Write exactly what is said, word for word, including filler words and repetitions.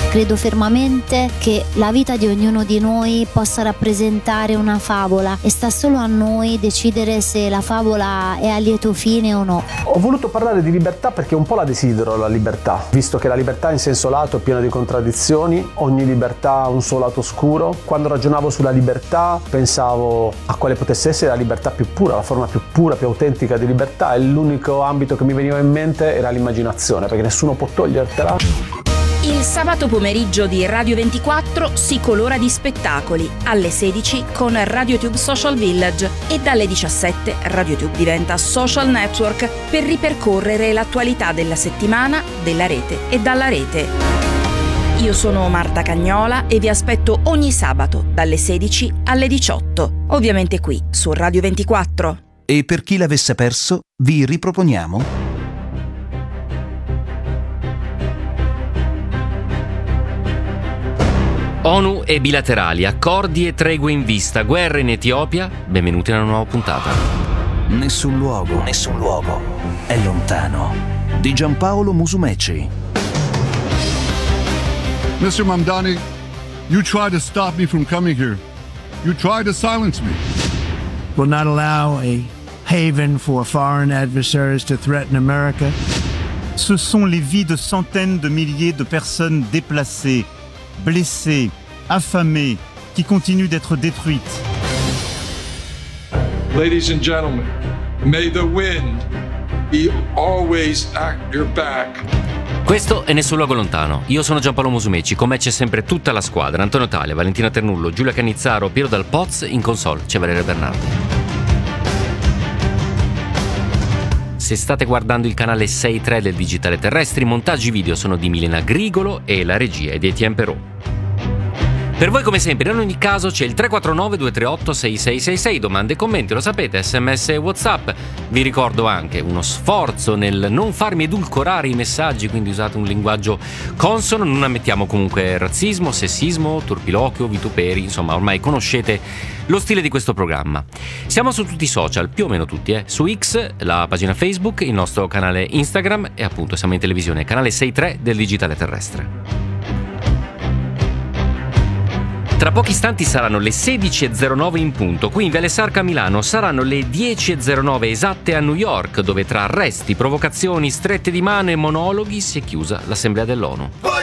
Credo fermamente che la vita di ognuno di noi possa rappresentare una favola e sta solo a noi decidere se la favola è a lieto fine o no. Ho voluto parlare di libertà perché un po' la desidero la libertà, visto che la libertà in senso lato è piena di contraddizioni, ogni libertà ha un suo lato oscuro. Quando ragionavo sulla libertà pensavo a quale potesse essere la libertà più pura, la forma più pura, più autentica di libertà, e l'unico ambito che mi veniva in mente era l'immaginazione, perché nessuno può togliertela. Il sabato pomeriggio di Radio ventiquattro si colora di spettacoli alle sedici con RadioTube Social Village e dalle diciassette RadioTube diventa social network per ripercorrere l'attualità della settimana, della rete e dalla rete. Io sono Marta Cagnola e vi aspetto ogni sabato dalle sedici alle diciotto, ovviamente qui su Radio ventiquattro. E per chi l'avesse perso, vi riproponiamo ONU e bilaterali, accordi e tregue in vista, guerra in Etiopia. Benvenuti a una nuova puntata. Nessun luogo, nessun luogo è lontano, di Giampaolo Musumeci. mister Mamdani, you try to stop me from coming here. You try to silence me. Will not allow a haven for foreign adversaries to threaten America. Ce sont les vies de centaines de milliers de personnes déplacées, blessées, affamées, qui continuent d'être détruites. Ladies and gentlemen, may the wind be always at your back. Questo è Nessun Luogo Lontano. Io sono Giampaolo Musumeci, con me c'è sempre tutta la squadra: Antonio Tale, Valentina Ternullo, Giulia Cannizzaro, Piero Dal Poz. In console c'è Valeria Bernardi. Se state guardando il canale sei tre del Digitale Terrestre, i montaggi video sono di Milena Grigolo e la regia è di Etienne Perot. Per voi, come sempre, in ogni caso c'è il tre quattro nove due tre otto sei sei sei sei, domande e commenti, lo sapete, sms e WhatsApp. Vi ricordo anche uno sforzo nel non farmi edulcorare i messaggi, quindi usate un linguaggio consono, non ammettiamo comunque razzismo, sessismo, turpiloquio, vituperi, insomma ormai conoscete lo stile di questo programma. Siamo su tutti i social, più o meno tutti, eh? Su X, la pagina Facebook, il nostro canale Instagram e appunto siamo in televisione, canale sei tre del Digitale Terrestre. Tra pochi istanti saranno le sedici e zero nove in punto, qui in Viale Sarca a Milano saranno le dieci e zero nove esatte a New York, dove tra arresti, provocazioni, strette di mano e monologhi si è chiusa l'Assemblea dell'ONU.